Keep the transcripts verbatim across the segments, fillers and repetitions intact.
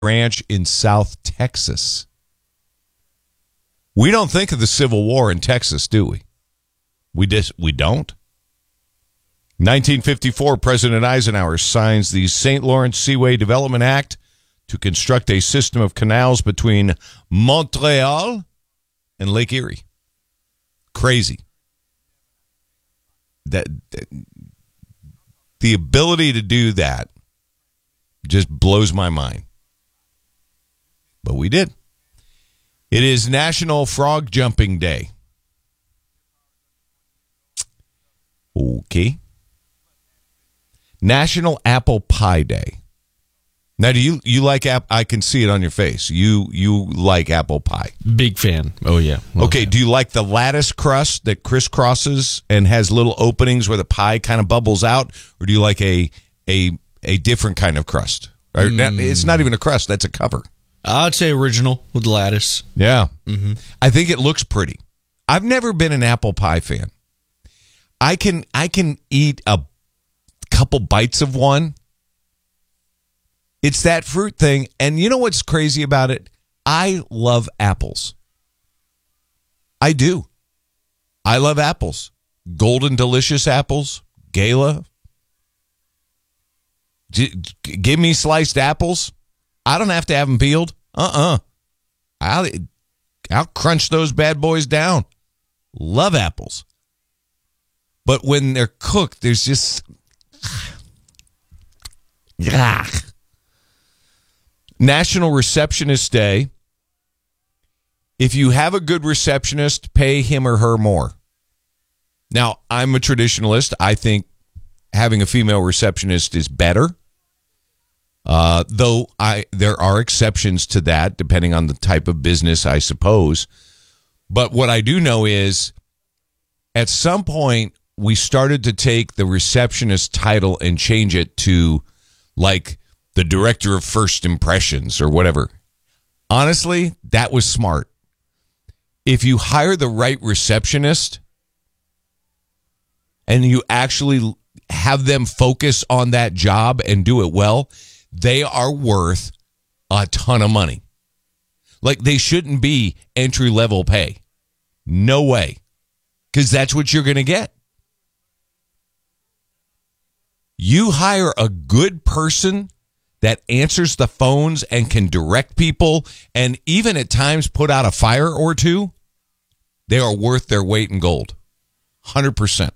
ranch in South Texas. We don't think of the Civil War in Texas, do we? We just we don't. nineteen fifty-four, President Eisenhower signs the Saint Lawrence Seaway Development Act to construct a system of canals between Montreal and Lake Erie. Crazy. That, that the ability to do that just blows my mind. But we did. It is National Frog Jumping Day. Okay. National Apple Pie Day. Now, do you you like app? I can see it on your face. You you like apple pie? Big fan. Oh yeah. Love okay. that. Do you like the lattice crust that crisscrosses and has little openings where the pie kind of bubbles out, or do you like a a a different kind of crust? Or, mm. It's not even a crust. That's a cover. I'd say original with lattice. Yeah. Mm-hmm. I think it looks pretty. I've never been an apple pie fan. I can I can eat a couple bites of one. It's that fruit thing. And you know what's crazy about it? I love apples. I do. I love apples. Golden Delicious apples. Gala. G- g- give me sliced apples. I don't have to have them peeled. Uh-uh. I'll, I'll crunch those bad boys down. Love apples. But when they're cooked, there's just... Yeah. National Receptionist Day. If you have a good receptionist, pay him or her more. Now, I'm a traditionalist. I think having a female receptionist is better. Uh, though I there are exceptions to that, depending on the type of business, I suppose. But what I do know is, at some point, we started to take the receptionist title and change it to, like, the director of first impressions or whatever. Honestly, that was smart. If you hire the right receptionist and you actually have them focus on that job and do it well, they are worth a ton of money. Like, they shouldn't be entry-level pay. No way. Because that's what you're going to get. You hire a good person that answers the phones and can direct people and even at times put out a fire or two, they are worth their weight in gold. one hundred percent.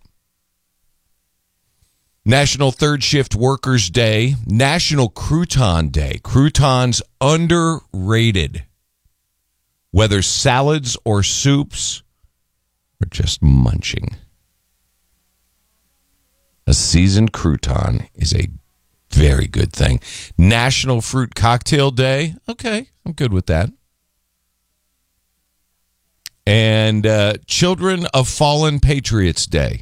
National Third Shift Workers Day. National Crouton Day. Croutons underrated. Whether salads or soups or just munching. A seasoned crouton is a very good thing. National Fruit Cocktail Day. Okay, I'm good with that. And uh, Children of Fallen Patriots Day.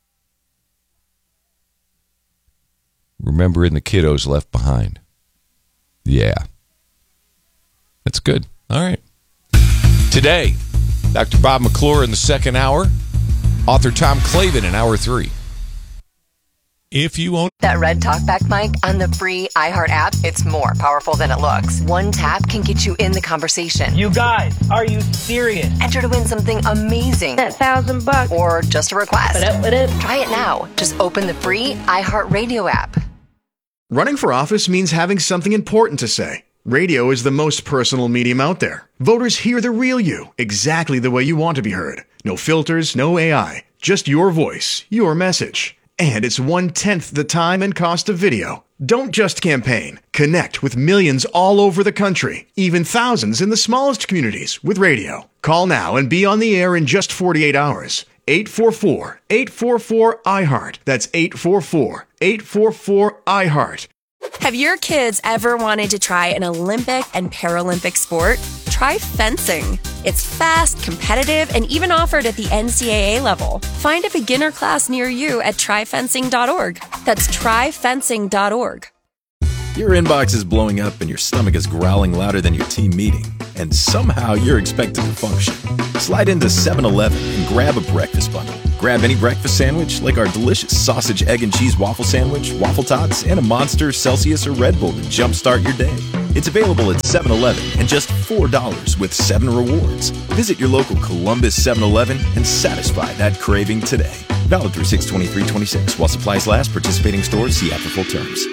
Remembering the kiddos left behind. Yeah. That's good. All right. Today, Doctor Bob McClure in the second hour. Author Tom Clavin in hour three. If you own that red talkback mic on the free iHeart app, it's more powerful than it looks. One tap can get you in the conversation. You guys, are you serious? Enter to win something amazing. That thousand bucks. Or just a request. What up, what up? Try it now. Just open the free iHeart Radio app. Running for office means having something important to say. Radio is the most personal medium out there. Voters hear the real you, exactly the way you want to be heard. No filters, no A I. Just your voice, your message. And it's one-tenth the time and cost of video. Don't just campaign. Connect with millions all over the country, even thousands in the smallest communities with radio. Call now and be on the air in just forty-eight hours. eight four four, eight four four, I heart. That's eight four four, eight four four, I heart. Have your kids ever wanted to try an Olympic and Paralympic sport? Try fencing. It's fast, competitive, and even offered at the N C double A level. Find a beginner class near you at try fencing dot org. That's try fencing dot org. Your inbox is blowing up and your stomach is growling louder than your team meeting. And somehow you're expected to function. Slide into seven eleven and grab a breakfast bundle. Grab any breakfast sandwich like our delicious sausage, egg, and cheese waffle sandwich, waffle tots, and a Monster, Celsius, or Red Bull to jumpstart your day. It's available at seven eleven and just four dollars with seven rewards. Visit your local Columbus seven eleven and satisfy that craving today. Valid through six twenty-three twenty-six. While supplies last, participating stores see app for full terms.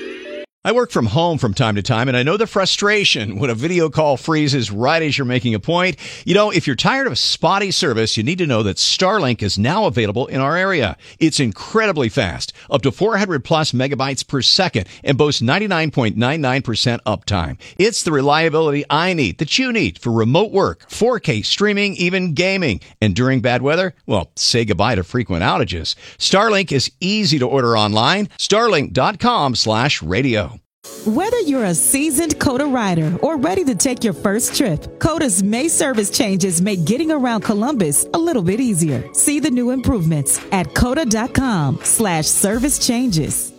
I work from home from time to time, and I know the frustration when a video call freezes right as you're making a point. You know, if you're tired of spotty service, you need to know that Starlink is now available in our area. It's incredibly fast, up to four hundred plus megabytes per second, and boasts ninety-nine point nine nine percent uptime. It's the reliability I need, that you need, for remote work, four K streaming, even gaming. And during bad weather, well, say goodbye to frequent outages. Starlink is easy to order online. Starlink.com slash radio. Whether you're a seasoned Coda rider or ready to take your first trip, Coda's May service changes make getting around Columbus a little bit easier. See the new improvements at coda.com slash service changes.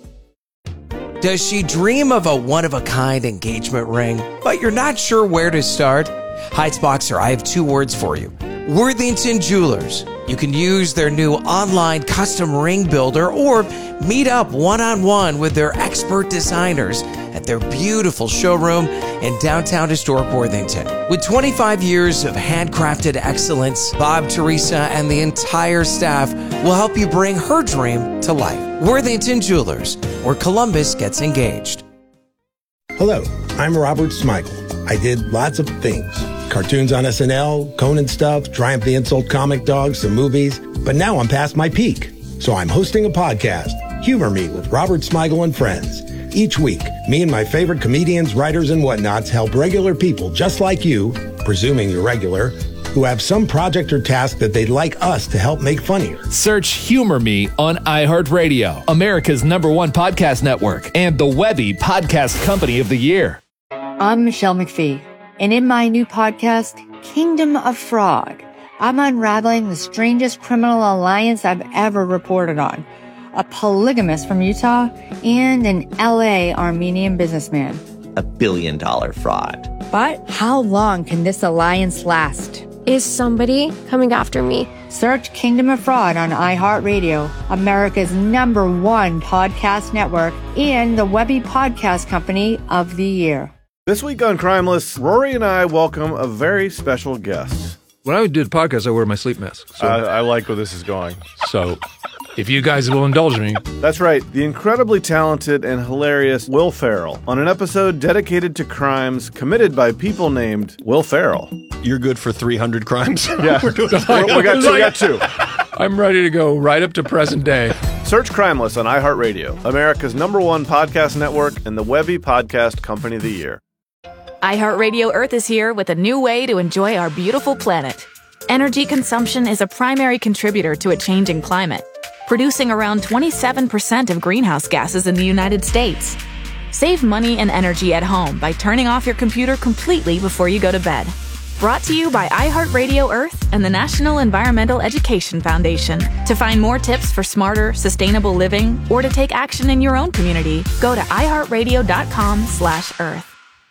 Does she dream of a one-of-a-kind engagement ring, but you're not sure where to start? Heights Boxer, I have two words for you. Worthington Jewelers. You can use their new online custom ring builder or meet up one-on-one with their expert designers at their beautiful showroom in downtown historic Worthington. With twenty-five years of handcrafted excellence, Bob, Teresa, and the entire staff will help you bring her dream to life. Worthington Jewelers, where Columbus gets engaged. Hello, I'm Robert Smigel. I did lots of things. Cartoons on S N L, Conan stuff, Triumph the Insult Comic Dog, some movies. But now I'm past my peak. So I'm hosting a podcast, Humor Me with Robert Smigel and Friends. Each week, me and my favorite comedians, writers, and whatnots help regular people just like you, presuming you're regular, who have some project or task that they'd like us to help make funnier. Search Humor Me on iHeartRadio, America's number one podcast network, and the Webby Podcast Company of the Year. I'm Michelle McPhee, and in my new podcast, Kingdom of Fraud, I'm unraveling the strangest criminal alliance I've ever reported on. A polygamist from Utah and an L A Armenian businessman. A billion dollar fraud. But how long can this alliance last? Is somebody coming after me? Search Kingdom of Fraud on iHeartRadio, America's number one podcast network, and the Webby Podcast Company of the Year. This week on Crimeless, Rory and I welcome a very special guest. When I do the podcast, I wear my sleep mask. So. I, I like where this is going. So, if you guys will indulge me. That's right, the incredibly talented and hilarious Will Ferrell on an episode dedicated to crimes committed by people named Will Ferrell. You're good for three hundred crimes? Yeah, we, got two, we got two. I'm ready to go right up to present day. Search Crimeless on iHeartRadio, America's number one podcast network, and the Webby Podcast Company of the Year. iHeartRadio Earth is here with a new way to enjoy our beautiful planet. Energy consumption is a primary contributor to a changing climate, producing around twenty-seven percent of greenhouse gases in the United States. Save money and energy at home by turning off your computer completely before you go to bed. Brought to you by iHeartRadio Earth and the National Environmental Education Foundation. To find more tips for smarter, sustainable living or to take action in your own community, go to iHeartRadio.com slash Earth.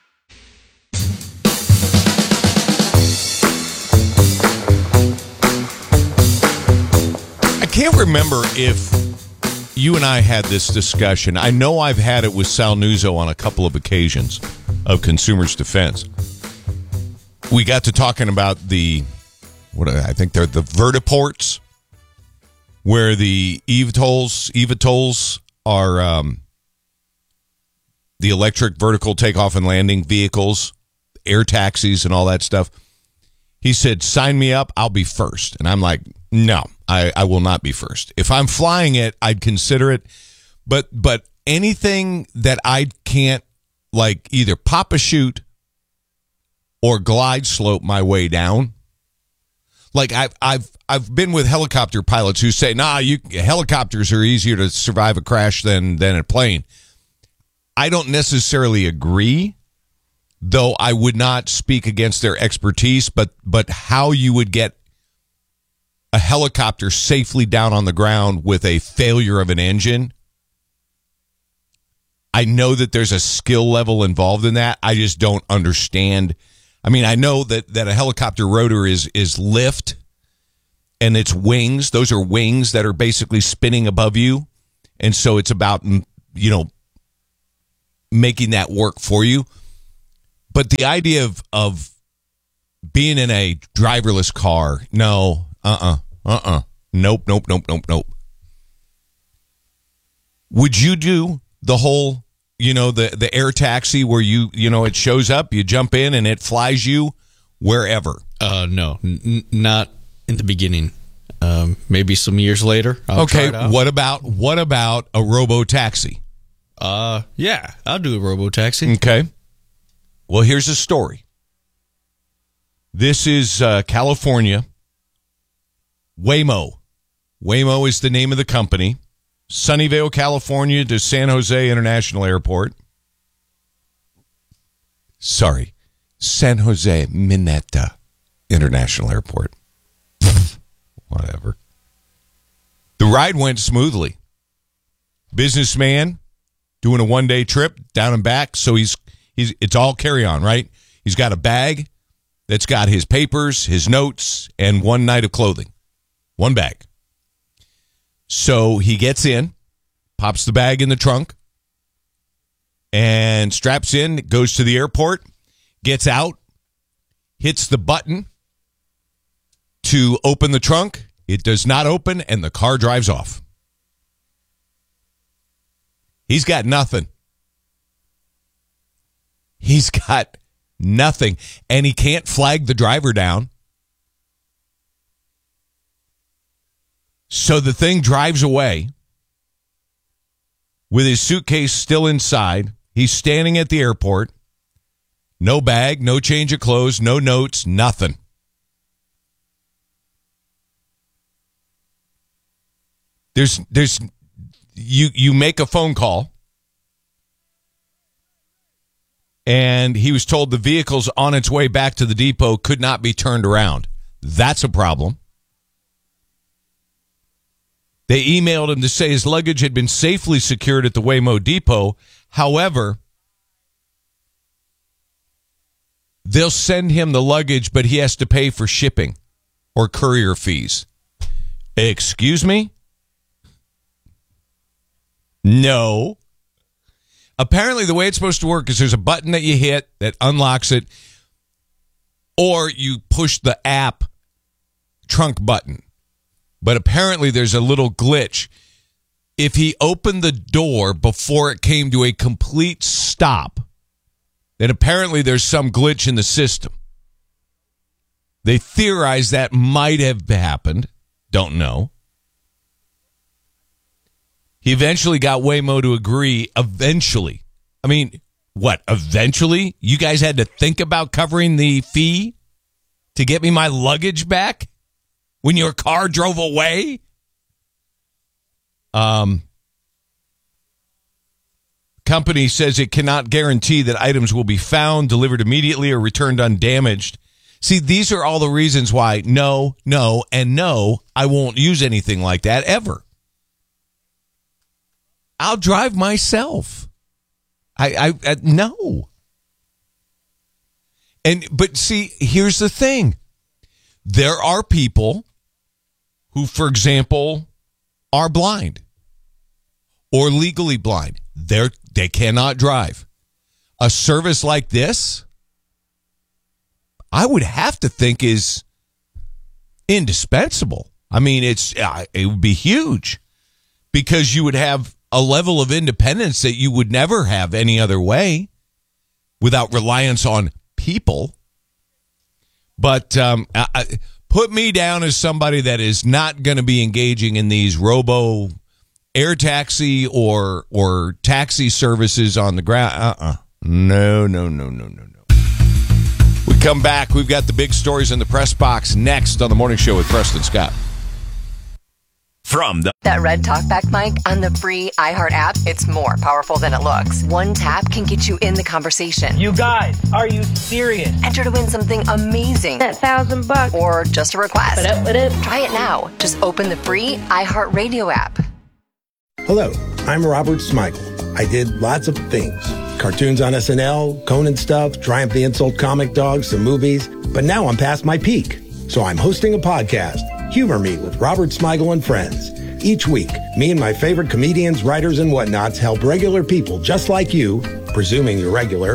I can't remember if you and I had this discussion. I know I've had it with Sal Nuzzo on a couple of occasions of Consumers Defense. We got to talking about the, what I think they're the vertiports, where the eVTOLs, eVTOLs are um, the electric vertical takeoff and landing vehicles, air taxis and all that stuff. He said, sign me up, I'll be first. And I'm like, no, I, I will not be first. If I'm flying it, I'd consider it. But but anything that I can't, like, either pop a chute or glide slope my way down. Like I've I've I've been with helicopter pilots who say, nah, you helicopters are easier to survive a crash than than a plane. I don't necessarily agree, though I would not speak against their expertise, but but how you would get a helicopter safely down on the ground with a failure of an engine. I know that there's a skill level involved in that. I just don't understand. I mean, I know that, that a helicopter rotor is is lift and it's wings. Those are wings that are basically spinning above you. And so it's about, you know, making that work for you. but the idea of of being in a driverless car, no, uh-uh, uh-uh, nope, nope, nope, nope, nope. Would you do the whole, you know, the, the air taxi where you, you know, it shows up, you jump in, and it flies you wherever? Uh, no, n- not in the beginning. Um, maybe some years later. I'll okay, try it out. what about what about a robo taxi? Uh, yeah, I'll do a robo taxi. Okay. Well, here's a story. This is uh, California. Waymo. Waymo is the name of the company. Sunnyvale, California to San Jose International Airport. Sorry, San Jose Mineta International Airport. Whatever. The ride went smoothly. Businessman doing a one-day trip down and back, so he's he's it's all carry-on, right? He's got a bag that's got his papers, his notes, and one night of clothing. One bag. So he gets in, pops the bag in the trunk, and straps in, goes to the airport, gets out, hits the button to open the trunk. It does not open, and the car drives off. He's got nothing. He's got nothing, and he can't flag the driver down. So the thing drives away with his suitcase still inside. He's standing at the airport. No bag, no change of clothes, no notes, nothing. There's, there's, you, you make a phone call, and he was told the vehicle's on its way back to the depot, could not be turned around. That's a problem. They emailed him to say his luggage had been safely secured at the Waymo depot. However, they'll send him the luggage, but he has to pay for shipping or courier fees. Excuse me? No. Apparently, the way it's supposed to work is there's a button that you hit that unlocks it, or you push the app trunk button. But apparently there's a little glitch. If he opened the door before it came to a complete stop, then apparently there's some glitch in the system. They theorize that might have happened. Don't know. He eventually got Waymo to agree. Eventually. I mean, what? Eventually? You guys had to think about covering the fee to get me my luggage back? When your car drove away? Um, company says it cannot guarantee that items will be found, delivered immediately, or returned undamaged. See, these are all the reasons why no, no, and no, I won't use anything like that ever. I'll drive myself. I, I, I no. And, but see, here's the thing. There are people who, for example, are blind or legally blind. They're, they cannot drive. A service like this, I would have to think is indispensable. I mean, it's uh, it would be huge because you would have a level of independence that you would never have any other way without reliance on people. But um, I, put me down as somebody that is not going to be engaging in these robo air taxi or or taxi services on the ground. Uh-uh. No, no, no, no, no, no. We come back. We've got the big stories in the press box next on the Morning Show with Preston Scott. From the that red talkback mic on the free iHeart app, it's more powerful than it looks. One tap can get you in the conversation. You guys, are you serious? Enter to win something amazing. That thousand bucks. Or just a request. Ba-da, ba-da. Try it now. Just open the free iHeart Radio app. Hello, I'm Robert Smigel. I did lots of things. Cartoons on S N L, Conan stuff, Triumph the Insult Comic Dog, some movies. But now I'm past my peak. So I'm hosting a podcast, Humor Me with Robert Smigel and Friends. Each week, me and my favorite comedians, writers, and whatnots help regular people just like you, presuming you're regular,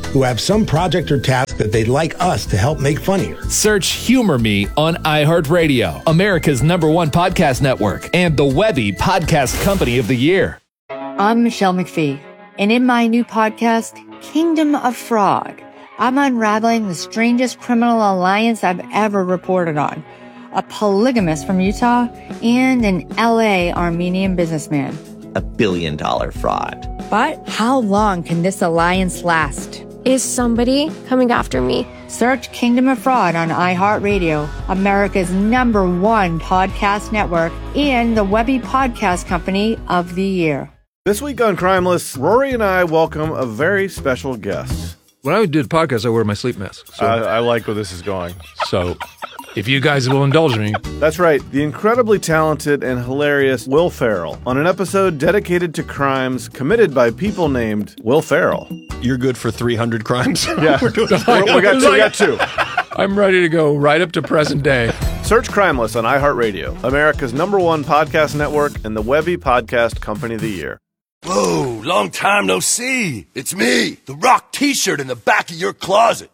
who have some project or task that they'd like us to help make funnier. Search Humor Me on iHeartRadio, America's number one podcast network, and the Webby Podcast Company of the Year. I'm Michelle McPhee, and in my new podcast, Kingdom of Frog, I'm unraveling the strangest criminal alliance I've ever reported on. A polygamist from Utah and an L A Armenian businessman. A billion dollar fraud. But how long can this alliance last? Is somebody coming after me? Search Kingdom of Fraud on iHeartRadio, America's number one podcast network, and the Webby Podcast Company of the Year. This week on Crimeless, Rory and I welcome a very special guest. When I did podcasts, I wear my sleep mask. So. I, I like where this is going. So, if you guys will indulge me. That's right, the incredibly talented and hilarious Will Ferrell on an episode dedicated to crimes committed by people named Will Ferrell. You're good for three hundred crimes? Yeah, we got two. We got two. I'm ready to go right up to present day. Search Crimeless on iHeartRadio, America's number one podcast network, and the Webby Podcast Company of the Year. Whoa, long time no see. It's me, the Rock t-shirt in the back of your closet.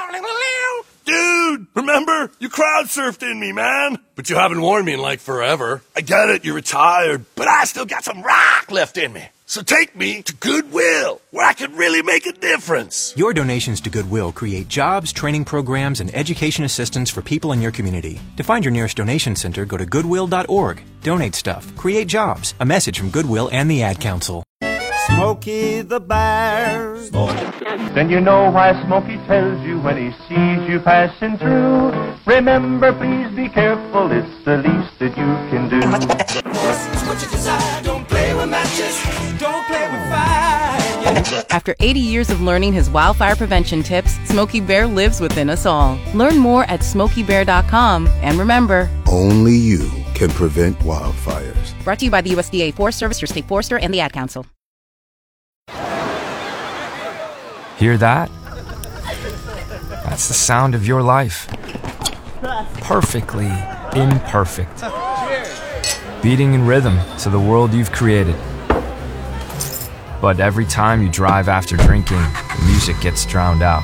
Dude, remember? You crowd surfed in me, man. But you haven't worn me in like forever. I get it, you're retired, but I still got some rock left in me. So take me to Goodwill, where I can really make a difference. Your donations to Goodwill create jobs, training programs, and education assistance for people in your community. To find your nearest donation center, go to goodwill dot org. Donate stuff. Create jobs. A message from Goodwill and the Ad Council. Smokey the Bear. Then you know why Smokey tells you when he sees you passing through. Remember, please be careful, it's the least that you can do. What you desire, don't play with matches, don't play with fire. After eighty years of learning his wildfire prevention tips, Smokey Bear lives within us all. Learn more at smokey bear dot com. And remember, only you can prevent wildfires. Brought to you by the U S D A Forest Service, your state forester, and the Ad Council. Hear that? That's the sound of your life. Perfectly imperfect. Beating in rhythm to the world you've created. But every time you drive after drinking, the music gets drowned out.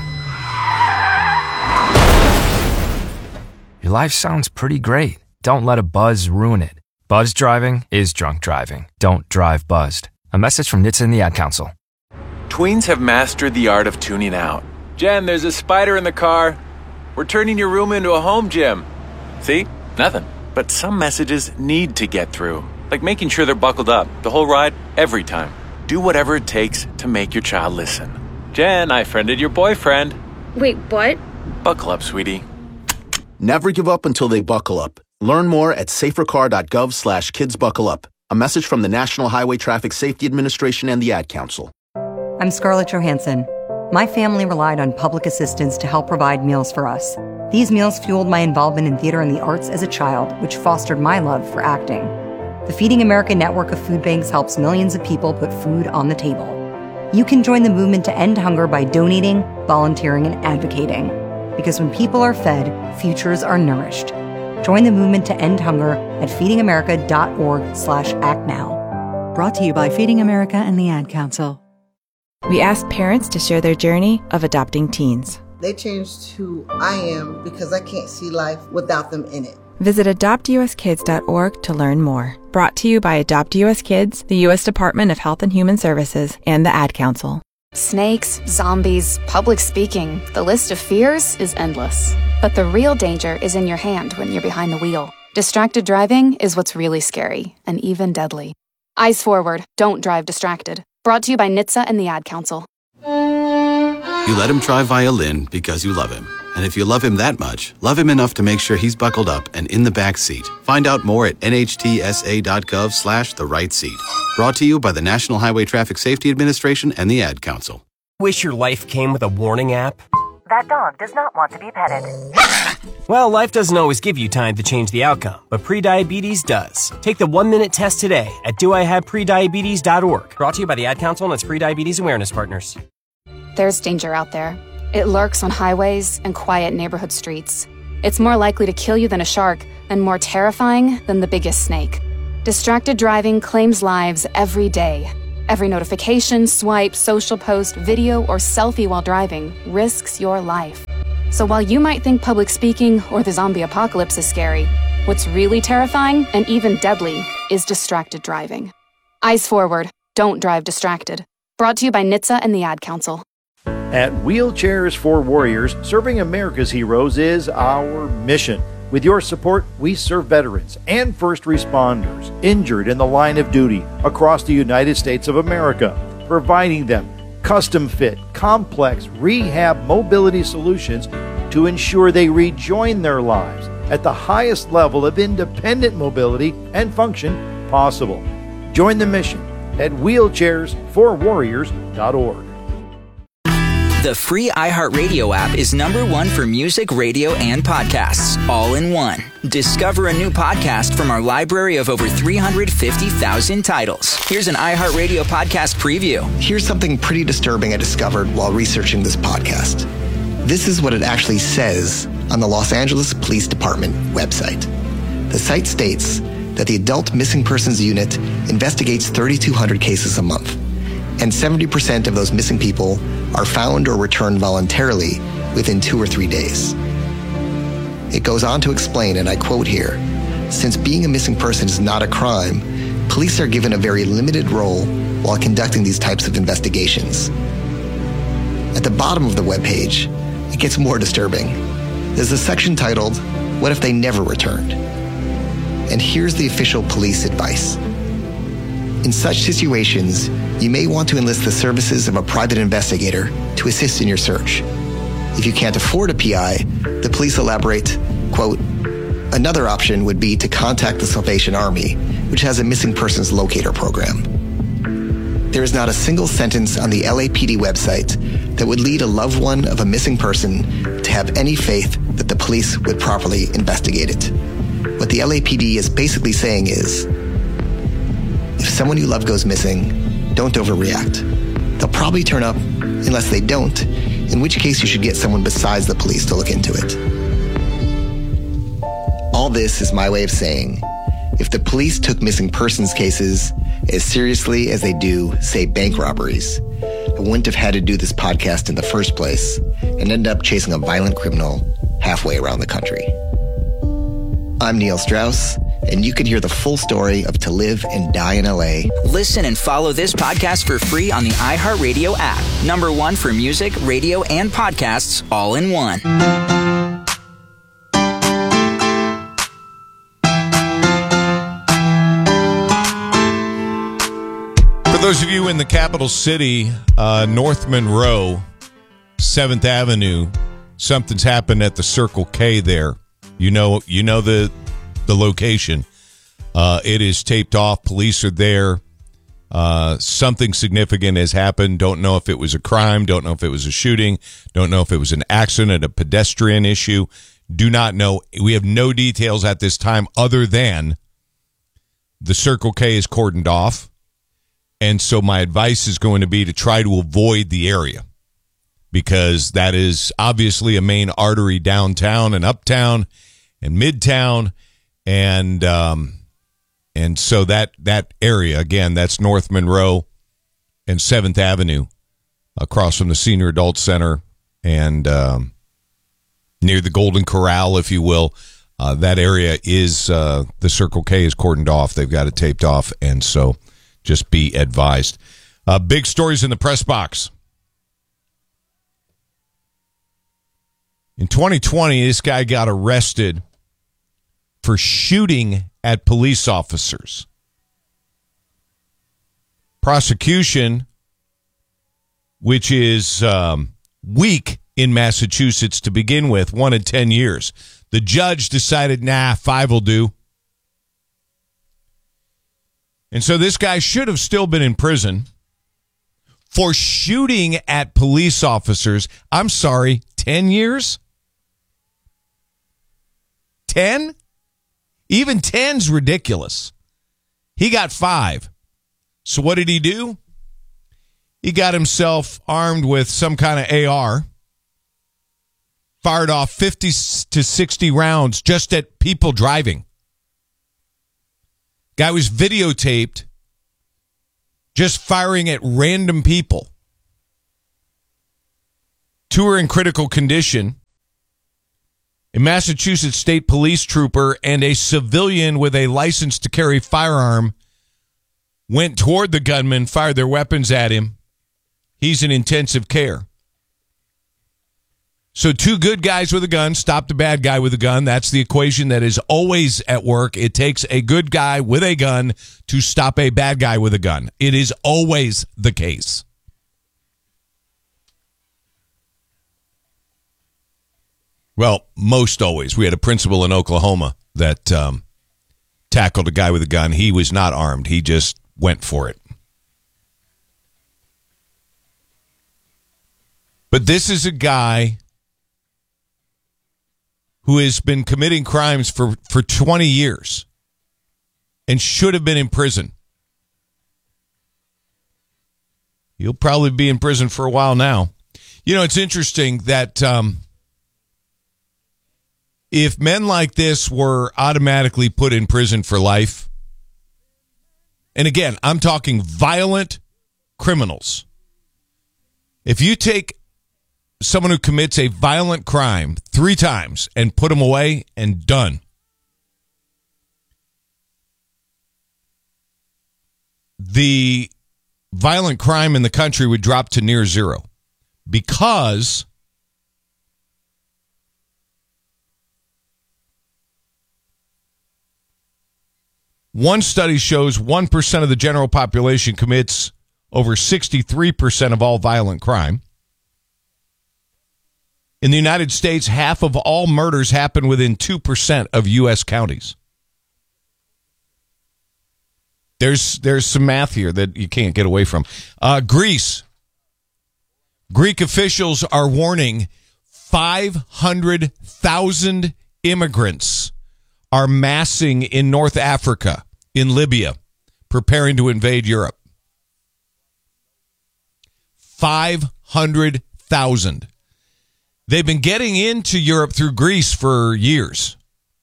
Your life sounds pretty great. Don't let a buzz ruin it. Buzz driving is drunk driving. Don't drive buzzed. A message from N H T S A and the Ad Council. Tweens have mastered the art of tuning out. Jen, there's a spider in the car. We're turning your room into a home gym. See? Nothing. But some messages need to get through. Like making sure they're buckled up the whole ride, every time. Do whatever it takes to make your child listen. Jen, I friended your boyfriend. Wait, what? Buckle up, sweetie. Never give up until they buckle up. Learn more at safercar dot gov slash kids buckle up. A message from the National Highway Traffic Safety Administration and the Ad Council. I'm Scarlett Johansson. My family relied on public assistance to help provide meals for us. These meals fueled my involvement in theater and the arts as a child, which fostered my love for acting. The Feeding America network of food banks helps millions of people put food on the table. You can join the movement to end hunger by donating, volunteering, and advocating. Because when people are fed, futures are nourished. Join the movement to end hunger at feeding america dot org slash act now. Brought to you by Feeding America and the Ad Council. We asked parents to share their journey of adopting teens. They changed who I am because I can't see life without them in it. Visit adopt u s kids dot org to learn more. Brought to you by Adopt U S Kids, the U S Department of Health and Human Services, and the Ad Council. Snakes, zombies, public speaking. The list of fears is endless. But the real danger is in your hand when you're behind the wheel. Distracted driving is what's really scary and even deadly. Eyes forward. Don't drive distracted. Brought to you by N H T S A and the Ad Council. You let him try violin because you love him. And if you love him that much, love him enough to make sure he's buckled up and in the back seat. Find out more at N H T S A dot gov slash the right seat. Brought to you by the National Highway Traffic Safety Administration and the Ad Council. Wish your life came with a warning app? That dog does not want to be petted. Well, life doesn't always give you time to change the outcome, but prediabetes does. Take the one-minute test today at do I have prediabetes dot org. Brought to you by the Ad Council and its prediabetes awareness partners. There's danger out there. It lurks on highways and quiet neighborhood streets. It's more likely to kill you than a shark, and more terrifying than the biggest snake. Distracted driving claims lives every day. Every notification, swipe, social post, video, or selfie while driving risks your life. So while you might think public speaking or the zombie apocalypse is scary, what's really terrifying and even deadly is distracted driving. Eyes forward. Don't drive distracted. Brought to you by N H T S A and the Ad Council. At Wheelchairs for Warriors, serving America's heroes is our mission. With your support, we serve veterans and first responders injured in the line of duty across the United States of America, providing them custom-fit, complex rehab mobility solutions to ensure they rejoin their lives at the highest level of independent mobility and function possible. Join the mission at wheelchairs for warriors dot org. The free iHeartRadio app is number one for music, radio, and podcasts, all in one. Discover a new podcast from our library of over three hundred fifty thousand titles. Here's an iHeartRadio podcast preview. Here's something pretty disturbing I discovered while researching this podcast. This is what it actually says on the Los Angeles Police Department website. The site states that the Adult Missing Persons Unit investigates thirty-two hundred cases a month, and seventy percent of those missing people are found or returned voluntarily within two or three days. It goes on to explain, and I quote here, "Since being a missing person is not a crime, police are given a very limited role while conducting these types of investigations." At the bottom of the webpage, it gets more disturbing. There's a section titled, "What if they never returned?" And here's the official police advice. In such situations, you may want to enlist the services of a private investigator to assist in your search. If you can't afford a P I, the police elaborate, quote, "Another option would be to contact the Salvation Army, which has a missing persons locator program." There is not a single sentence on the L A P D website that would lead a loved one of a missing person to have any faith that the police would properly investigate it. What the L A P D is basically saying is, if someone you love goes missing, don't overreact. They'll probably turn up unless they don't, in which case you should get someone besides the police to look into it. All this is my way of saying, if the police took missing persons cases as seriously as they do, say, bank robberies, I wouldn't have had to do this podcast in the first place and end up chasing a violent criminal halfway around the country. I'm Neil Strauss, and you can hear the full story of To Live and Die in L A. Listen and follow this podcast for free on the iHeartRadio app. Number one for music, radio, and podcasts, all in one. For those of you in the capital city, uh, North Monroe, seventh Avenue, something's happened at the Circle K there. You know, you know the the location. Uh, it is taped off. Police are there. Uh, something significant has happened. Don't know if it was a crime. Don't know if it was a shooting. Don't know if it was an accident, a pedestrian issue. Do not know. We have no details at this time other than the Circle K is cordoned off. And so my advice is going to be to try to avoid the area, because that is obviously a main artery downtown and uptown and midtown. And um, and so that, that area, again, that's North Monroe and seventh Avenue across from the Senior Adult Center and um, near the Golden Corral, if you will. Uh, that area is, uh, the Circle K is cordoned off. They've got it taped off, and so just be advised. Uh, big stories in the press box. In twenty twenty, this guy got arrested for shooting at police officers. Prosecution, which is um, weak in Massachusetts to begin with, wanted ten years. The judge decided, nah, five will do. And so this guy should have still been in prison for shooting at police officers. I'm sorry, ten years? ten? Even ten's ridiculous. He got five. So what did he do? He got himself armed with some kind of A R, fired off fifty to sixty rounds just at people driving. Guy was videotaped just firing at random people. Two are in critical condition. A Massachusetts State Police trooper and a civilian with a license to carry firearm went toward the gunman, fired their weapons at him. He's in intensive care. So two good guys with a gun stopped a bad guy with a gun. That's the equation that is always at work. It takes a good guy with a gun to stop a bad guy with a gun. It is always the case. Well, most always. We had a principal in Oklahoma that um, tackled a guy with a gun. He was not armed. He just went for it. But this is a guy who has been committing crimes for, for twenty years and should have been in prison. He'll probably be in prison for a while now. You know, it's interesting that um, if men like this were automatically put in prison for life, and again, I'm talking violent criminals. If you take someone who commits a violent crime three times and put them away and done, the violent crime in the country would drop to near zero because one study shows one percent of the general population commits over sixty-three percent of all violent crime. In the United States, half of all murders happen within two percent of U S counties. There's there's some math here that you can't get away from. Uh, Greece. Greek officials are warning five hundred thousand immigrants are massing in North Africa, in Libya, preparing to invade Europe. five hundred thousand. They've been getting into Europe through Greece for years.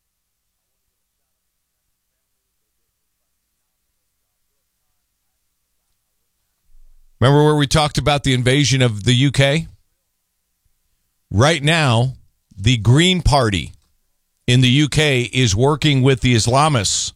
Remember where we talked about the invasion of the U K? Right now, the Green Party in the U K is working with the Islamists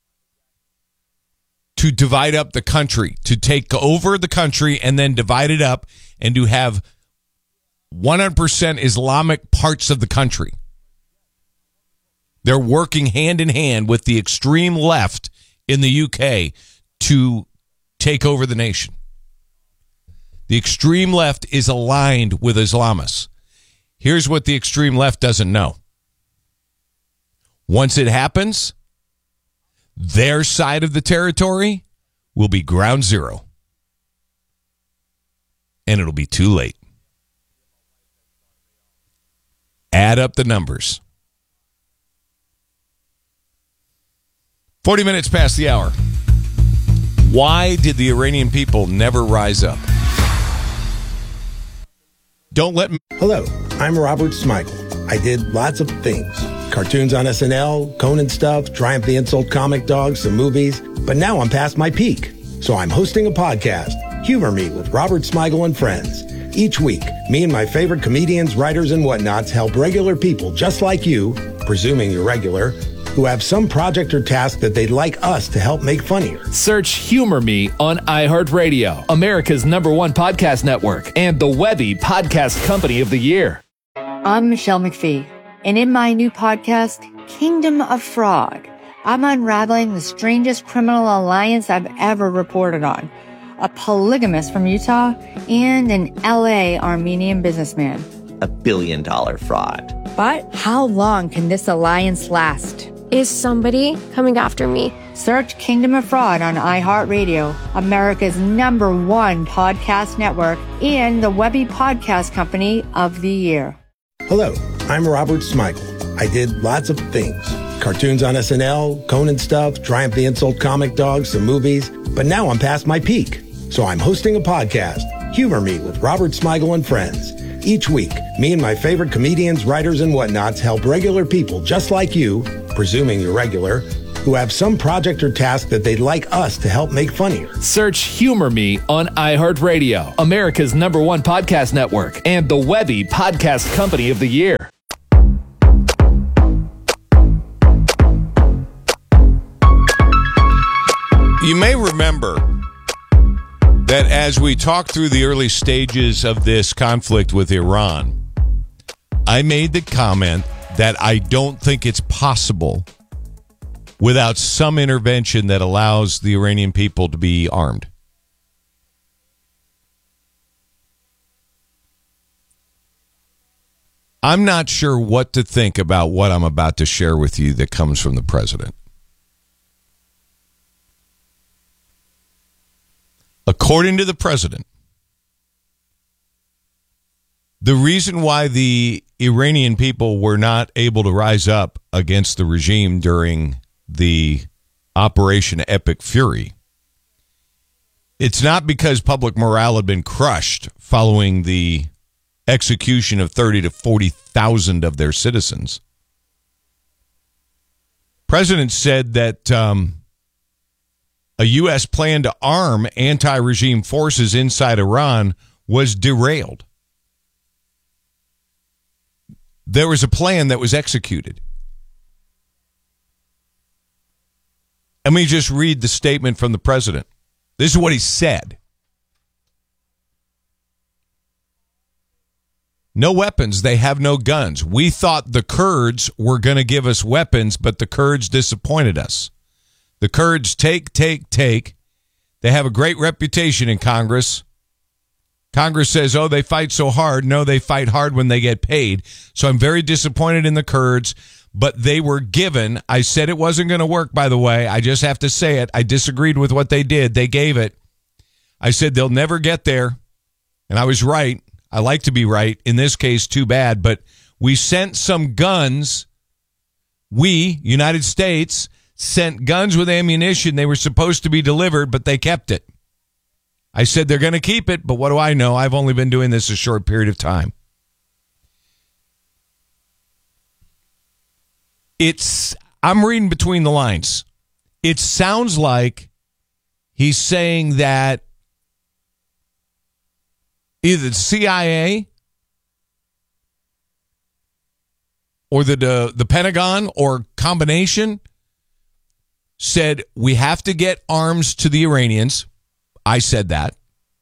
to divide up the country, to take over the country and then divide it up and to have one hundred percent Islamic parts of the country. They're working hand in hand with the extreme left in the U K to take over the nation. The extreme left is aligned with Islamists. Here's what the extreme left doesn't know. Once it happens, their side of the territory will be ground zero. And it'll be too late. Add up the numbers. forty minutes past the hour. Why did the Iranian people never rise up? Don't let me. Hello, I'm Robert Smigel. I did lots of things. Cartoons on S N L, Conan stuff, Triumph the Insult comic dogs, some movies. But now I'm past my peak. So I'm hosting a podcast, Humor Me with Robert Smigel and Friends. Each week, me and my favorite comedians, writers, and whatnots help regular people just like you, presuming you're regular, who have some project or task that they'd like us to help make funnier. Search Humor Me on iHeartRadio, America's number one podcast network, and the Webby Podcast Company of the Year. I'm Michelle McPhee, and in my new podcast, Kingdom of Fraud, I'm unraveling the strangest criminal alliance I've ever reported on. A polygamist from Utah and an L A Armenian businessman. A billion dollar fraud. But how long can this alliance last? Is somebody coming after me? Search Kingdom of Fraud on iHeartRadio, America's number one podcast network, and the Webby Podcast Company of the Year. Hello, I'm Robert Smigel. I did lots of things. Cartoons on S N L, Conan stuff, Triumph the Insult comic dogs, some movies. But now I'm past my peak. So I'm hosting a podcast, Humor Me with Robert Smigel and Friends. Each week, me and my favorite comedians, writers, and whatnots help regular people just like you, presuming you're regular, who have some project or task that they'd like us to help make funnier. Search Humor Me on iHeartRadio, America's number one podcast network, and the Webby Podcast Company of the Year. You may remember that as we talked through the early stages of this conflict with Iran, I made the comment that I don't think it's possible without some intervention that allows the Iranian people to be armed. I'm not sure what to think about what I'm about to share with you that comes from the president. According to the president, the reason why the Iranian people were not able to rise up against the regime during the Operation Epic Fury, it's not because public morale had been crushed following the execution of thirty to forty thousand of their citizens. President said that um, a U S plan to arm anti-regime forces inside Iran was derailed. There was a plan that was executed. Let me just read the statement from the president. This is what he said. No weapons. They have no guns. We thought the Kurds were going to give us weapons, but the Kurds disappointed us. The Kurds take, take, take. They have a great reputation in Congress. Congress says, oh, they fight so hard. No, they fight hard when they get paid. So I'm very disappointed in the Kurds, but they were given. I said it wasn't going to work, by the way. I just have to say it. I disagreed with what they did. They gave it. I said they'll never get there. And I was right. I like to be right. In this case, too bad. But we sent some guns. We, United States, sent guns with ammunition. They were supposed to be delivered, but they kept it. I said they're going to keep it, but what do I know? I've only been doing this a short period of time. It's, I'm reading between the lines. It sounds like he's saying that either the C I A or the, the, the Pentagon or combination said we have to get arms to the Iranians. I said that.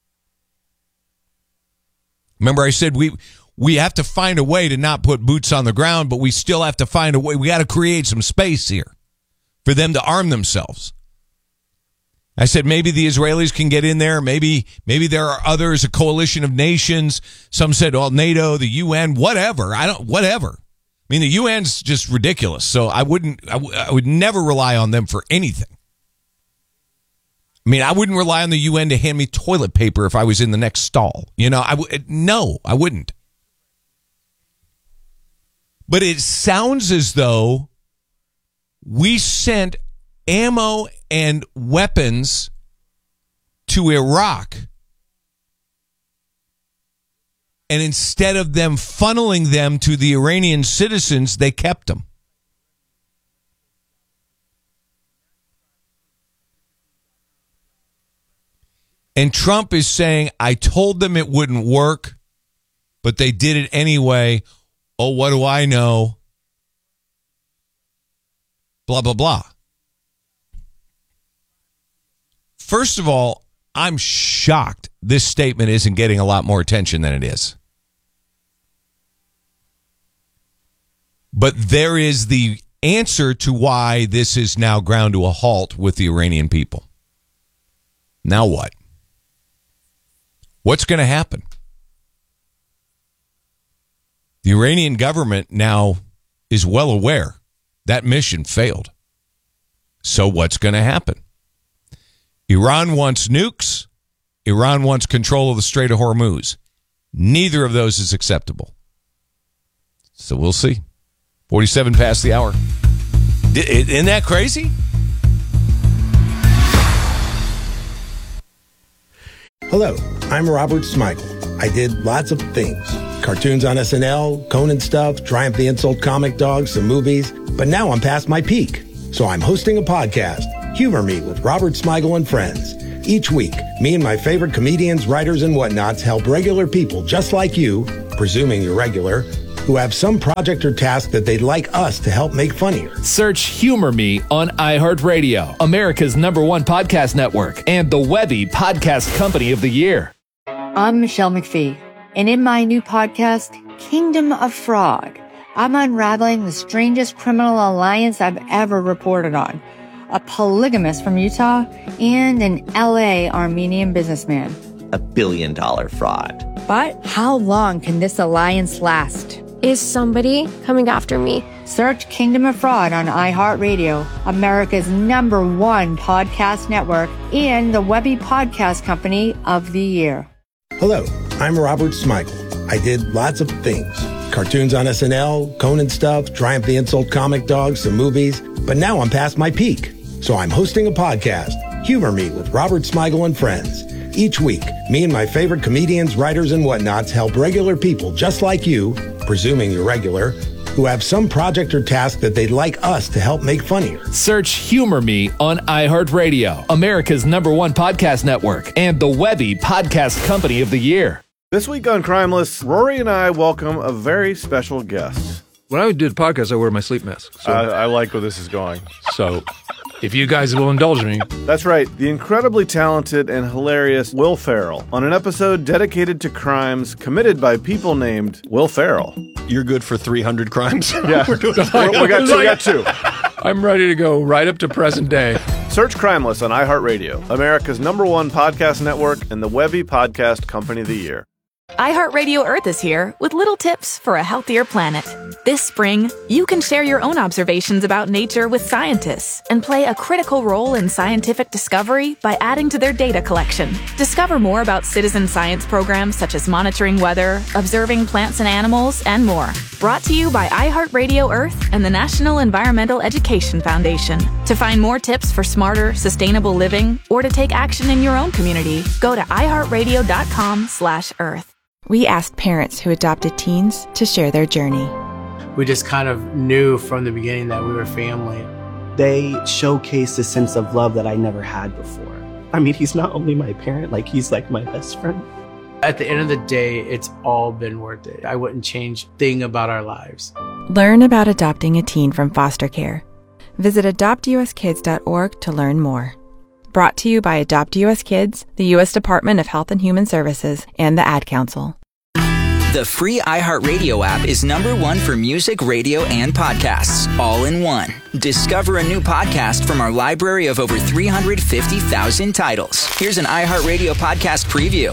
Remember, I said we we have to find a way to not put boots on the ground, but we still have to find a way. We got to create some space here for them to arm themselves. I said maybe the Israelis can get in there. Maybe maybe there are others, a coalition of nations. Some said, well, NATO, the U N, whatever. I don't, whatever. I mean, the U N's just ridiculous. So I wouldn't, I, w- I would never rely on them for anything. I mean, I wouldn't rely on the U N to hand me toilet paper if I was in the next stall. You know, I w- no, I wouldn't. But it sounds as though we sent ammo and weapons to Iraq, and instead of them funneling them to the Iranian citizens, they kept them. And Trump is saying, I told them it wouldn't work, but they did it anyway. Oh, what do I know? Blah, blah, blah. First of all, I'm shocked this statement isn't getting a lot more attention than it is. But there is the answer to why this is now ground to a halt with the Iranian people. Now what? What's going to happen? The Iranian government now is well aware that mission failed. So what's going to happen? Iran wants nukes. Iran wants control of the Strait of Hormuz. Neither of those is acceptable. So we'll see. forty-seven past the hour. Isn't that crazy? Hello, I'm Robert Smigel. I did lots of things. Cartoons on S N L, Conan stuff, Triumph the Insult comic dogs, some movies. But now I'm past my peak. So I'm hosting a podcast, Humor Me with Robert Smigel and Friends. Each week, me and my favorite comedians, writers, and whatnots help regular people just like you, presuming you're regular, who have some project or task that they'd like us to help make funnier. Search Humor Me on iHeartRadio, America's number one podcast network, and the Webby Podcast Company of the Year. I'm Michelle McPhee, and in my new podcast, Kingdom of Frog, I'm unraveling the strangest criminal alliance I've ever reported on. A polygamist from Utah and an L A Armenian businessman. A billion dollar fraud. But how long can this alliance last? Is somebody coming after me? Search Kingdom of Fraud on iHeartRadio, America's number one podcast network, and the Webby Podcast Company of the Year. Hello, I'm Robert Smigel. I did lots of things. Cartoons on S N L, Conan stuff, Triumph the Insult Comic Dogs, some movies. But now I'm past my peak. So I'm hosting a podcast, Humor Me with Robert Smigel and Friends. Each week, me and my favorite comedians, writers, and whatnots help regular people just like you, presuming you're regular, who have some project or task that they'd like us to help make funnier. Search Humor Me on iHeartRadio, America's number one podcast network, and the Webby Podcast Company of the Year. This week on Crimeless, Rory and I welcome a very special guest. When I do the podcast, I wear my sleep mask. So. I, I like where this is going. So, if you guys will indulge me. That's right. The incredibly talented and hilarious Will Ferrell on an episode dedicated to crimes committed by people named Will Ferrell. You're good for three hundred crimes? Yeah. We're doing We're, we got two. We got two. I'm ready to go right up to present day. Search Crimeless on iHeartRadio, America's number one podcast network, and the Webby Podcast Company of the Year. iHeartRadio Earth is here with little tips for a healthier planet. This spring, you can share your own observations about nature with scientists and play a critical role in scientific discovery by adding to their data collection. Discover more about citizen science programs such as monitoring weather, observing plants and animals, and more. Brought to you by iHeartRadio Earth and the National Environmental Education Foundation. To find more tips for smarter, sustainable living or to take action in your own community, go to iHeartRadio.com slash Earth. We asked parents who adopted teens to share their journey. We just kind of knew from the beginning that we were family. They showcased a sense of love that I never had before. I mean, he's not only my parent, like he's like my best friend. At the end of the day, it's all been worth it. I wouldn't change a thing about our lives. Learn about adopting a teen from foster care. Visit adopt u s kids dot org to learn more. Brought to you by Adopt U S Kids, the U S Department of Health and Human Services, and the Ad Council. The free iHeartRadio app is number one for music, radio, and podcasts, all in one. Discover a new podcast from our library of over three hundred fifty thousand titles. Here's an iHeartRadio podcast preview.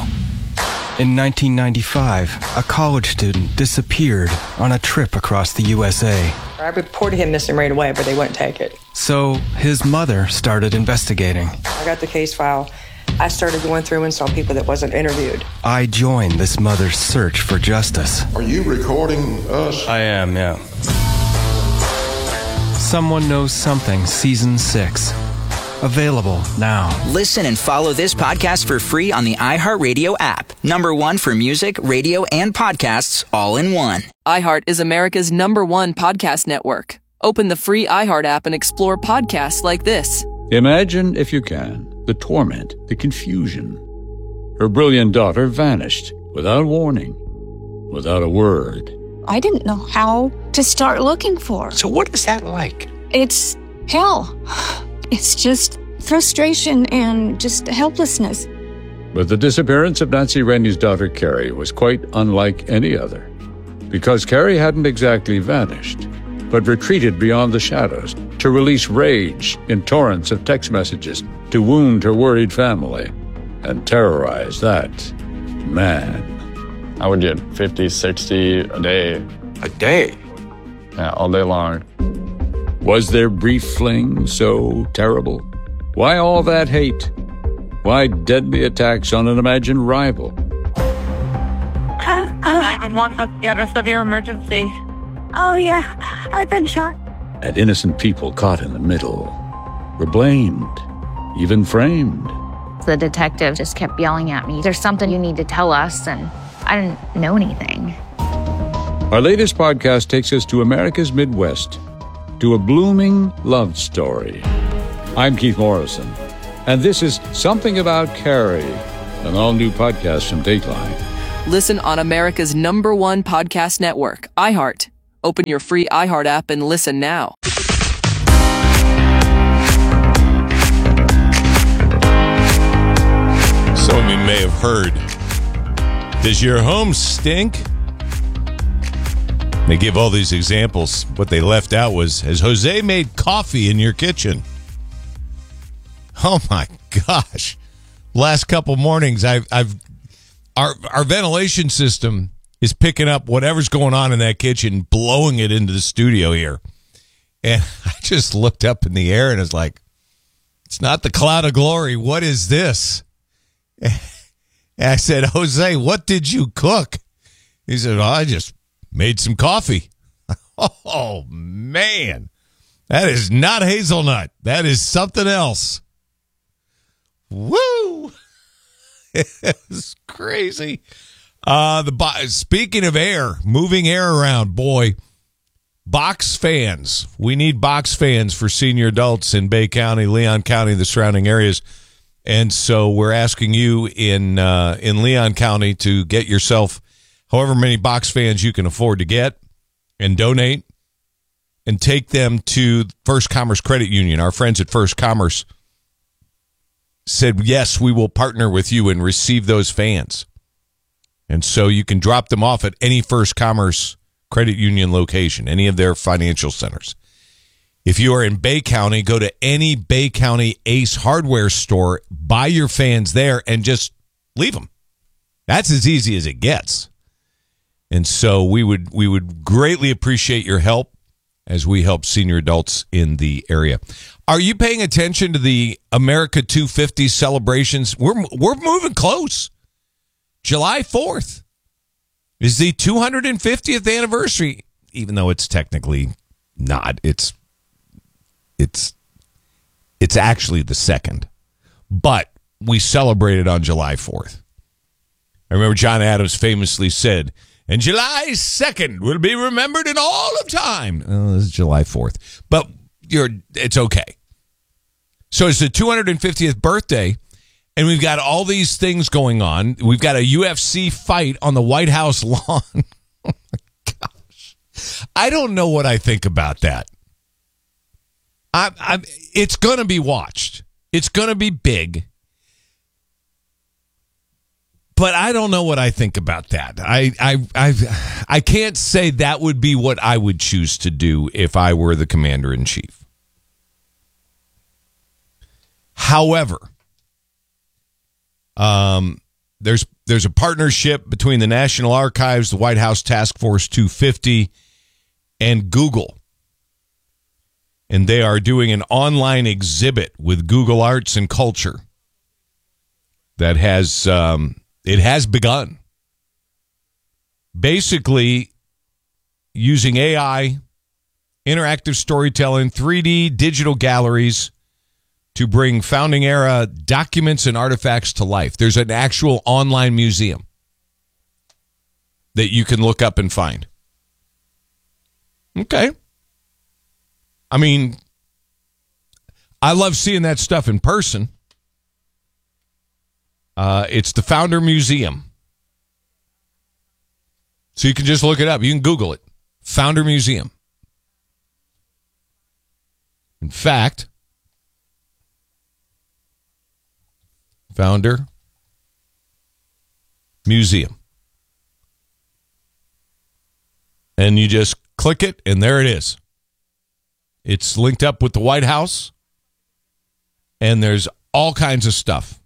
In nineteen ninety-five, a college student disappeared on a trip across the U S A. I reported him missing right away, but they wouldn't take it. So his mother started investigating. I got the case file. I started going through and saw people that wasn't interviewed. I joined this mother's search for justice. Are you recording us? I am, yeah. Someone Knows Something, Season six. Available now. Listen and follow this podcast for free on the iHeartRadio app. Number one for music, radio, and podcasts, all in one. iHeart is America's number one podcast network. Open the free iHeart app and explore podcasts like this. Imagine, if you can, the torment, the confusion. Her brilliant daughter vanished without warning, without a word. I didn't know how to start looking for. So what is that like? It's hell. It's just frustration and just helplessness. But the disappearance of Nancy Rennie's daughter, Carrie, was quite unlike any other. Because Carrie hadn't exactly vanished, but retreated beyond the shadows to release rage in torrents of text messages to wound her worried family and terrorize that man. I would get fifty, sixty a day. A day? Yeah, all day long. Was their brief fling so terrible? Why all that hate? Why deadly attacks on an imagined rival? nine one one, let's get a severe emergency. Oh, yeah, I've been shot. And innocent people caught in the middle were blamed, even framed. The detective just kept yelling at me, "There's something you need to tell us," and I didn't know anything. Our latest podcast takes us to America's Midwest, to a blooming love story. I'm Keith Morrison, and this is Something About Carrie, an all-new podcast from Dateline. Listen on America's number one podcast network, iHeart. Open your free iHeart app and listen now. Some of you may have heard, does your home stink? They give all these examples. What they left out was, has Jose made coffee in your kitchen? Oh my gosh. Last couple mornings, I've, I've, our, our ventilation system is picking up whatever's going on in that kitchen, blowing it into the studio here. And I just looked up in the air and was like, it's not the cloud of glory. What is this? And I said, Jose, what did you cook? He said, oh, I just made some coffee. Oh, man. That is not hazelnut. That is something else. Woo! It's crazy. Uh, the speaking of air, moving air around, boy, box fans. We need box fans for senior adults in Bay County, Leon County, the surrounding areas. And so we're asking you in uh, in Leon County to get yourself however many box fans you can afford to get and donate and take them to First Commerce Credit Union. Our friends at First Commerce said, yes, we will partner with you and receive those fans. And so you can drop them off at any First Commerce Credit Union location, any of their financial centers. If you are in Bay County, go to any Bay County Ace Hardware store, buy your fans there, and just leave them. That's as easy as it gets. And so we would we would greatly appreciate your help as we help senior adults in the area. Are you paying attention to the America two fifty celebrations? We're we're moving close. July fourth is the two hundred fiftieth anniversary, even though it's technically not. It's It's it's actually the second, but we celebrated on July fourth. I remember John Adams famously said, and July second will be remembered in all of time. Oh, this is July fourth, but you're it's okay. So it's the two hundred fiftieth birthday, and we've got all these things going on. We've got a U F C fight on the White House lawn. Oh my gosh. I don't know what I think about that. I, I, it's going to be watched. It's going to be big. But I don't know what I think about that. I, I, I, I can't say that would be what I would choose to do if I were the commander-in-chief. However, um, there's there's a partnership between the National Archives, the White House Task Force two fifty, and Google. And they are doing an online exhibit with Google Arts and Culture that has um, it has begun. Basically, using A I, interactive storytelling, three D digital galleries to bring founding era documents and artifacts to life. There's an actual online museum that you can look up and find. Okay. I mean, I love seeing that stuff in person. Uh, it's the Founder Museum. So you can just look it up. You can Google it. Founder Museum. In fact, Founder Museum. And you just click it, and there it is. It's linked up with the White House, and there's all kinds of stuff.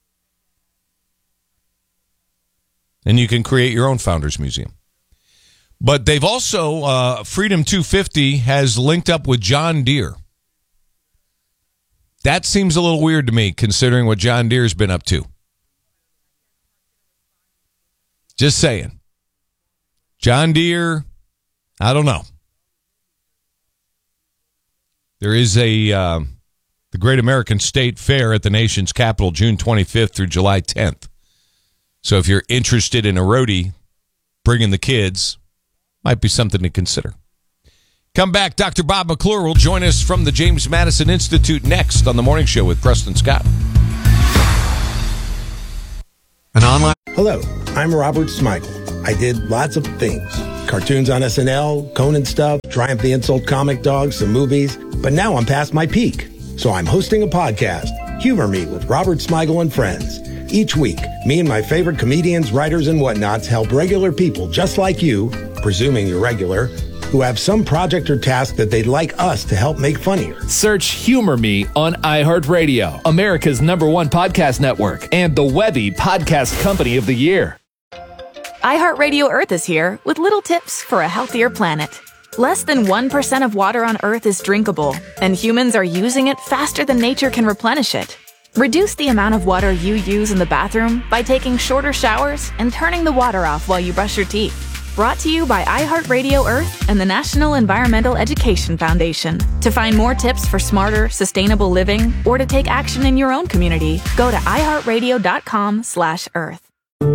And you can create your own Founders Museum. But they've also, uh, Freedom two fifty has linked up with John Deere. That seems a little weird to me, considering what John Deere's been up to. Just saying. John Deere, I don't know. There is a uh, the Great American State Fair at the nation's capital, June twenty-fifth through July tenth. So if you're interested in a roadie, bringing the kids, might be something to consider. Come back. Doctor Bob McClure will join us from the James Madison Institute next on The Morning Show with Preston Scott. An online. Hello, I'm Robert Smigel. I did lots of things. Cartoons on S N L, Conan stuff, Triumph the Insult comic dogs, some movies. But now I'm past my peak. So I'm hosting a podcast, Humor Me with Robert Smigel and Friends. Each week, me and my favorite comedians, writers, and whatnots help regular people just like you, presuming you're regular, who have some project or task that they'd like us to help make funnier. Search Humor Me on iHeartRadio, America's number one podcast network, and the Webby Podcast Company of the Year. iHeartRadio Earth is here with little tips for a healthier planet. Less than one percent of water on Earth is drinkable, and humans are using it faster than nature can replenish it. Reduce the amount of water you use in the bathroom by taking shorter showers and turning the water off while you brush your teeth. Brought to you by iHeartRadio Earth and the National Environmental Education Foundation. To find more tips for smarter, sustainable living or to take action in your own community, go to iHeartRadio.com slash Earth.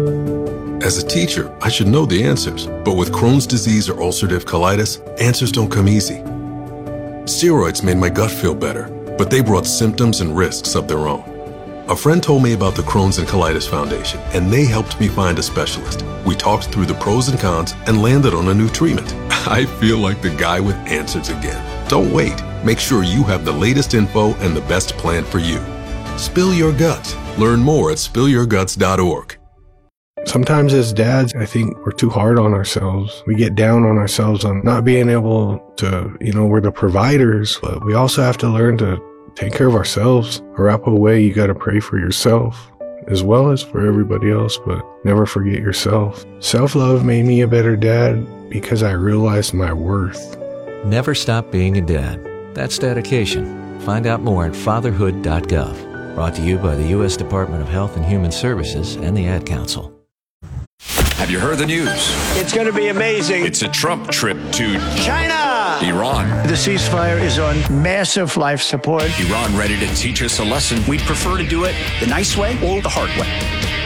As a teacher, I should know the answers. But with Crohn's disease or ulcerative colitis, answers don't come easy. Steroids made my gut feel better, but they brought symptoms and risks of their own. A friend told me about the Crohn's and Colitis Foundation, and they helped me find a specialist. We talked through the pros and cons and landed on a new treatment. I feel like the guy with answers again. Don't wait. Make sure you have the latest info and the best plan for you. Spill your guts. Learn more at spill your guts dot org. Sometimes as dads, I think we're too hard on ourselves. We get down on ourselves on not being able to, you know, we're the providers, but we also have to learn to take care of ourselves. Arapaho way, you gotta pray for yourself as well as for everybody else, but never forget yourself. Self-love made me a better dad because I realized my worth. Never stop being a dad. That's dedication. Find out more at fatherhood dot gov. Brought to you by the U S Department of Health and Human Services and the Ad Council. Have you heard the news? It's going to be amazing. It's a Trump trip to China. Iran. The ceasefire is on massive life support. Iran ready to teach us a lesson. We'd prefer to do it the nice way or the hard way.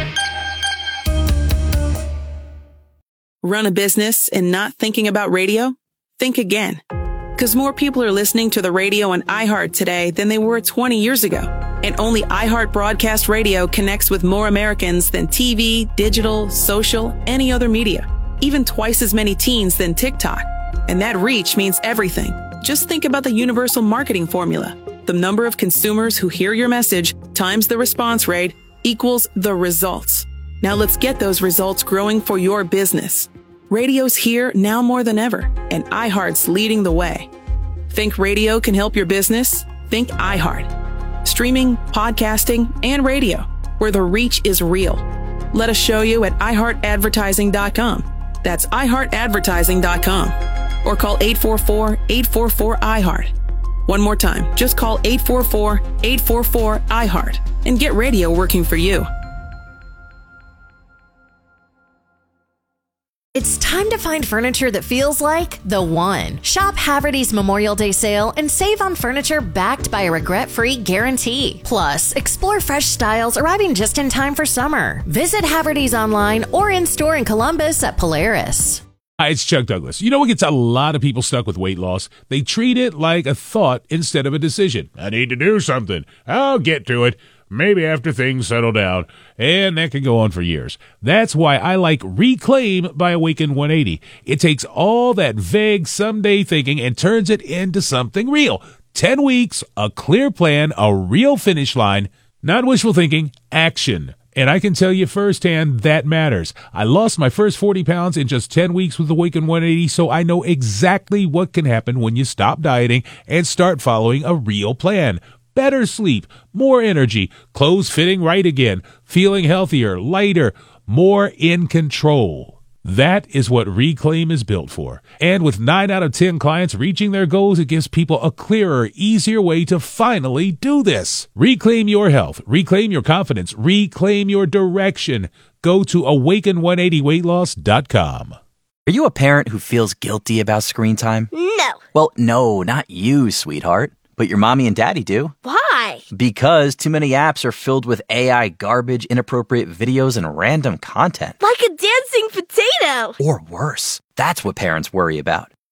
Run a business and not thinking about radio? Think again. Because more people are listening to the radio on iHeart today than they were twenty years ago. And only iHeart Broadcast Radio connects with more Americans than T V, digital, social, any other media. Even twice as many teens than TikTok. And that reach means everything. Just think about the universal marketing formula. The number of consumers who hear your message times the response rate equals the results. Now let's get those results growing for your business. Radio's here now more than ever, and iHeart's leading the way. Think radio can help your business? Think iHeart. Streaming, podcasting, and radio, where the reach is real. Let us show you at i heart advertising dot com. That's i heart advertising dot com. Or call eight four four, eight four four, I heart. One more time, just call eight four four, eight four four, I heart and get radio working for you. It's time to find furniture that feels like the one. Shop Haverty's Memorial Day sale and save on furniture backed by a regret-free guarantee. Plus, explore fresh styles arriving just in time for summer. Visit Haverty's online or in-store in Columbus at Polaris. Hi, it's Chuck Douglas. You know what gets a lot of people stuck with weight loss? They treat it like a thought instead of a decision. I need to do something. I'll get to it. Maybe after things settle down, and that can go on for years. That's why I like Reclaim by Awaken one eighty. It takes all that vague someday thinking and turns it into something real. Ten weeks, a clear plan, a real finish line, not wishful thinking, action. And I can tell you firsthand that matters. I lost my first forty pounds in just ten weeks with Awaken one eighty, so I know exactly what can happen when you stop dieting and start following a real plan. Better sleep, more energy, clothes fitting right again, feeling healthier, lighter, more in control. That is what Reclaim is built for. And with nine out of ten clients reaching their goals, it gives people a clearer, easier way to finally do this. Reclaim your health, reclaim your confidence, reclaim your direction. Go to awaken one eighty weight loss dot com. Are you a parent who feels guilty about screen time? No. Well, no, not you, sweetheart. But your mommy and daddy do. Why? Because too many apps are filled with A I garbage, inappropriate videos, and random content. Like a dancing potato. Or worse. That's what parents worry about.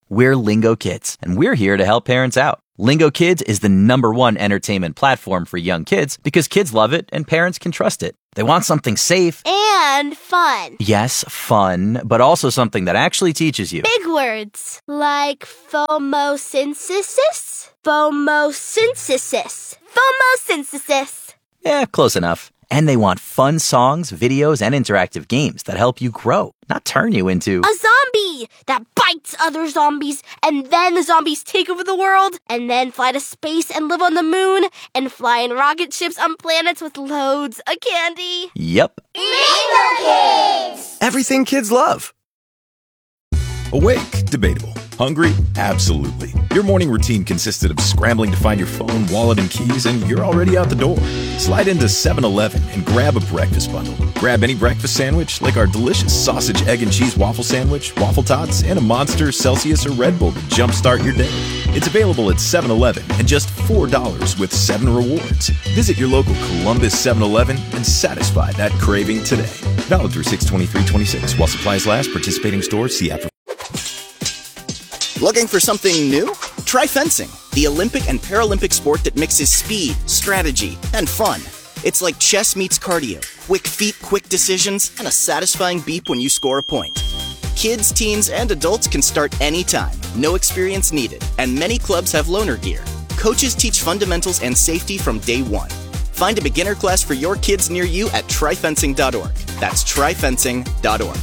We're Lingo Kids, and we're here to help parents out. Lingo Kids is the number one entertainment platform for young kids because kids love it and parents can trust it. They want something safe and fun. Yes, fun, but also something that actually teaches you. Big words like phomosynthesis, phomosynthesis, phomosynthesis. Yeah, close enough. And they want fun songs, videos, and interactive games that help you grow, not turn you into a zombie that bites other zombies, and then the zombies take over the world, and then fly to space and live on the moon, and fly in rocket ships on planets with loads of candy. Yep. Lingo Kids! Everything kids love. Awake? Debatable. Hungry? Absolutely. Your morning routine consisted of scrambling to find your phone, wallet, and keys, and you're already out the door. Slide into seven eleven and grab a breakfast bundle. Grab any breakfast sandwich, like our delicious sausage, egg, and cheese waffle sandwich, waffle tots, and a Monster, Celsius, or Red Bull to jumpstart your day. It's available at seven eleven and just four dollars with seven rewards. Visit your local Columbus seven eleven and satisfy that craving today. Valid through six twenty-three twenty-six. While supplies last, participating stores, see app. Looking for something new? Try fencing, the Olympic and Paralympic sport that mixes speed, strategy, and fun. It's like chess meets cardio, quick feet, quick decisions, and a satisfying beep when you score a point. Kids, teens, and adults can start anytime, no experience needed, and many clubs have loaner gear. Coaches teach fundamentals and safety from day one. Find a beginner class for your kids near you at try fencing dot org. That's try fencing dot org.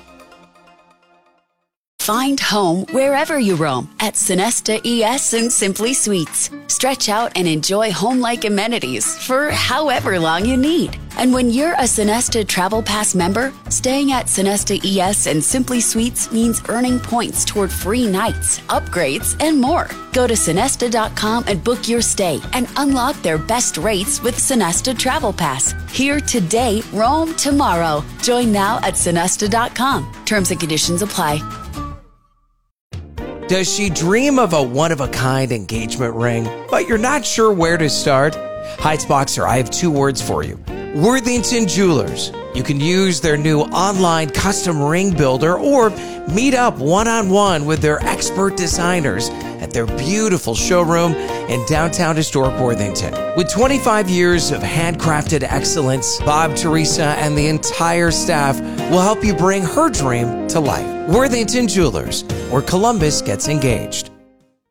Find home wherever you roam at Sonesta E S and Simply Suites. Stretch out and enjoy home-like amenities for however long you need. And when you're a Sonesta Travel Pass member, staying at Sonesta E S and Simply Suites means earning points toward free nights, upgrades, and more. Go to Sonesta dot com and book your stay and unlock their best rates with Sonesta Travel Pass. Here today, roam tomorrow. Join now at Sonesta dot com. Terms and conditions apply. Does she dream of a one-of-a-kind engagement ring, but you're not sure where to start? Heights Boxer, I have two words for you. Worthington Jewelers. You can use their new online custom ring builder or meet up one-on-one with their expert designers at their beautiful showroom in downtown historic Worthington. With twenty-five years of handcrafted excellence, Bob, Teresa, and the entire staff will help you bring her dream to life. Worthington Jewelers, where Columbus gets engaged.